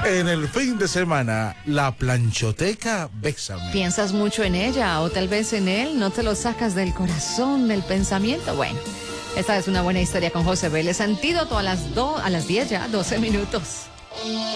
En el fin de semana, la planchoteca Bésame. ¿Piensas mucho en ella o tal vez en él? ¿No te lo sacas del corazón, del pensamiento? Bueno, esta es una buena historia con José Vélez. Antídoto a las 10 ya, 12 minutos.